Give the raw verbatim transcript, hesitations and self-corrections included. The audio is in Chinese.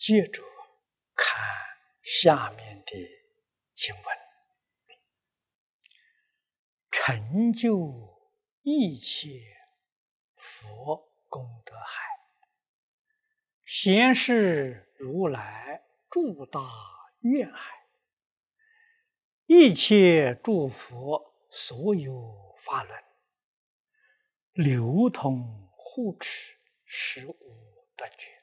接着看下面的经文：成就一切佛功德海，显示如来诸大愿海，一切诸佛所有法轮，流通护持，实无断绝。